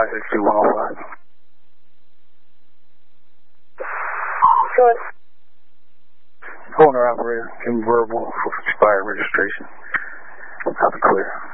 562-105. Good. Owner operator, in verbal for expired registration. Have it clear.